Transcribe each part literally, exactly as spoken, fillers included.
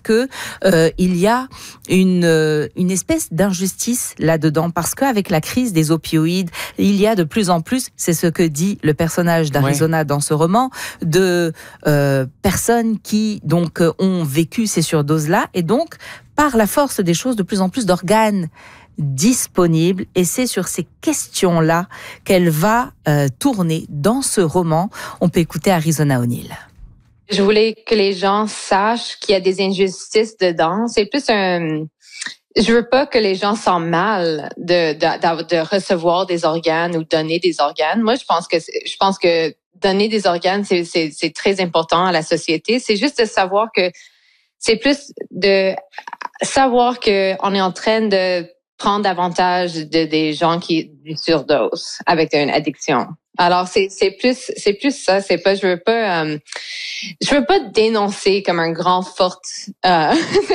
que euh, il y a une, euh, une espèce d'injustice là-dedans, parce qu'avec la crise des opioïdes, il y a de plus en plus, c'est ce que dit le personnage d'Arizona ouais. dans ce roman, de euh, personnes qui donc ont vécu ces surdoses-là, et donc par la force des choses, de plus en plus d'organes disponibles, et c'est sur ces questions-là qu'elle va euh, tourner dans ce roman. On peut écouter Arizona O'Neil. Je voulais que les gens sachent qu'il y a des injustices dedans. C'est plus un... Je veux pas que les gens sentent mal de, de, de recevoir des organes ou donner des organes. Moi, je pense que, je pense que donner des organes, c'est, c'est, c'est très important à la société. C'est juste de savoir que, c'est plus de savoir que on est en train de prendre davantage de des gens qui du surdose avec une addiction. Alors c'est c'est plus c'est plus ça, c'est pas je veux pas euh, je veux pas dénoncer comme un grand fort euh,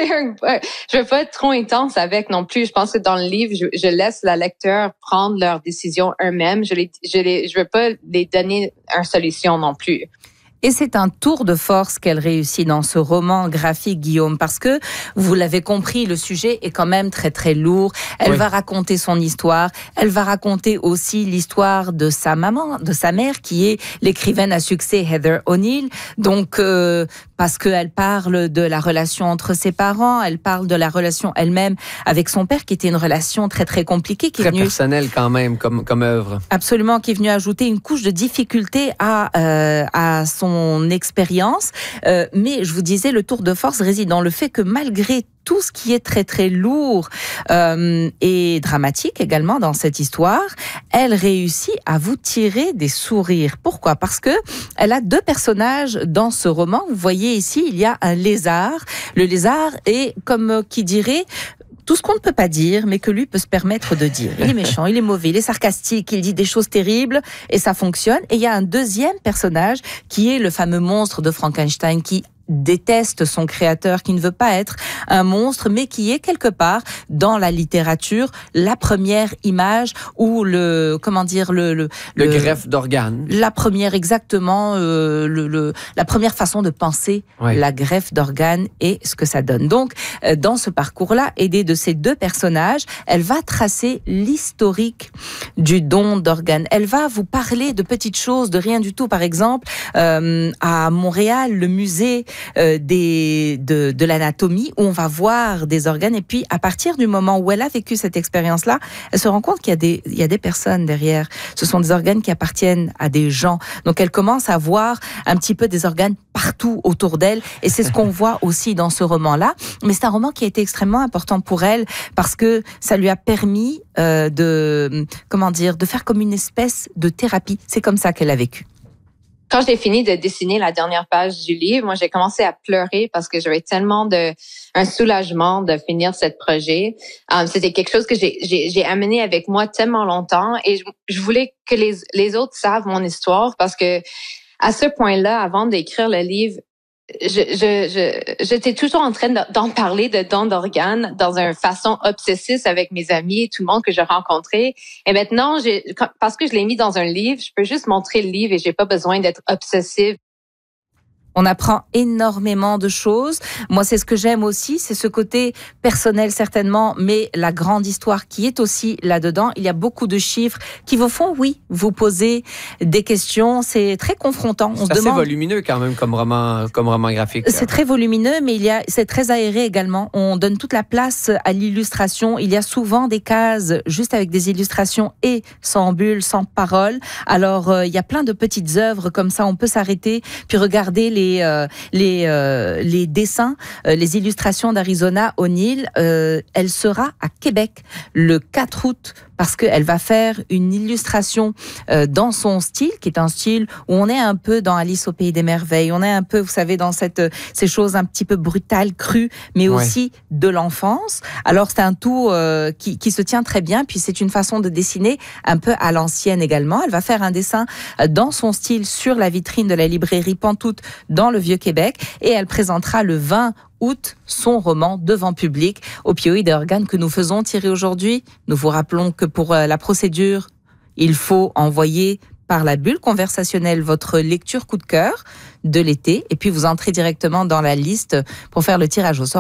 je veux pas être trop intense avec non plus. Je pense que dans le livre je, je laisse la lecteur prendre leurs décisions eux-mêmes. Je les je les je veux pas les donner une solution non plus. Et c'est un tour de force qu'elle réussit dans ce roman graphique, Guillaume, parce que, vous l'avez compris, le sujet est quand même très très lourd. Elle oui. va raconter son histoire. Elle va raconter aussi l'histoire de sa maman, de sa mère, qui est l'écrivaine à succès Heather O'Neill. Donc, euh, parce qu'elle parle de la relation entre ses parents, elle parle de la relation elle-même avec son père, qui était une relation très très compliquée. Qui très est venue, personnelle quand même, comme, comme œuvre. Absolument, qui est venue ajouter une couche de difficulté à, euh, à son Son expérience, euh, mais je vous disais, le tour de force réside dans le fait que malgré tout ce qui est très très lourd euh, et dramatique également dans cette histoire, elle réussit à vous tirer des sourires. Pourquoi ? Parce que elle a deux personnages dans ce roman. Vous voyez ici, il y a un lézard. Le lézard est, comme qui dirait, tout ce qu'on ne peut pas dire, mais que lui peut se permettre de dire. Il est méchant, il est mauvais, il est sarcastique, il dit des choses terribles, et ça fonctionne. Et il y a un deuxième personnage qui est le fameux monstre de Frankenstein, qui déteste son créateur, qui ne veut pas être un monstre, mais qui est quelque part dans la littérature la première image ou le comment dire le le, le, le greffe d'organes. La première exactement euh, le, le la première façon de penser oui. la greffe d'organes et ce que ça donne. Donc euh, dans ce parcours-là, aidée de ces deux personnages, elle va tracer l'historique du don d'organes. Elle va vous parler de petites choses, de rien du tout. Par exemple, euh, à Montréal, le musée Euh, des, de, de l'anatomie, où on va voir des organes, et puis à partir du moment où elle a vécu cette expérience-là, elle se rend compte qu'il y a des, il y a des personnes derrière. Ce sont des organes qui appartiennent à des gens. Donc elle commence à voir un petit peu des organes partout autour d'elle, et c'est ce qu'on voit aussi dans ce roman-là. Mais c'est un roman qui a été extrêmement important pour elle, parce que ça lui a permis euh, de, comment dire, de faire comme une espèce de thérapie. C'est comme ça qu'elle a vécu. Quand j'ai fini de dessiner la dernière page du livre, moi, j'ai commencé à pleurer parce que j'avais tellement de, un soulagement de finir ce projet. Um, c'était quelque chose que j'ai, j'ai, j'ai amené avec moi tellement longtemps, et je, je voulais que les, les autres savent mon histoire, parce que à ce point-là, avant d'écrire le livre, je, je, je, j'étais toujours en train d'en parler de dons d'organes dans une façon obsessive avec mes amis et tout le monde que je rencontrais. Et maintenant, j'ai, parce que je l'ai mis dans un livre, je peux juste montrer le livre et j'ai pas besoin d'être obsessive. On apprend énormément de choses. Moi, c'est ce que j'aime aussi, c'est ce côté personnel certainement, mais la grande histoire qui est aussi là-dedans. Il y a beaucoup de chiffres qui vous font, oui, vous poser des questions. C'est très confrontant. On c'est se assez demande... volumineux quand même comme roman, comme roman graphique. C'est très volumineux, mais il y a, c'est très aéré également. On donne toute la place à l'illustration. Il y a souvent des cases juste avec des illustrations et sans bulles, sans paroles. Alors, euh, il y a plein de petites œuvres comme ça. On peut s'arrêter puis regarder les Les, euh, les, euh, les dessins, euh, les illustrations d'Arizona O'Neil. Euh, elle sera à Québec le quatre août, parce qu'elle va faire une illustration euh, dans son style, qui est un style où on est un peu dans Alice au Pays des Merveilles. On est un peu, vous savez, dans cette, ces choses un petit peu brutales, crues, mais ouais. aussi de l'enfance. Alors, c'est un tout euh, qui, qui se tient très bien, puis c'est une façon de dessiner un peu à l'ancienne également. Elle va faire un dessin dans son style sur la vitrine de la librairie Pantoute dans le Vieux-Québec, et elle présentera le vingt août son roman devant public, Opioïdes et organes, que nous faisons tirer aujourd'hui. Nous vous rappelons que pour la procédure, il faut envoyer par la bulle conversationnelle votre lecture coup de cœur de l'été, et puis vous entrez directement dans la liste pour faire le tirage au sort.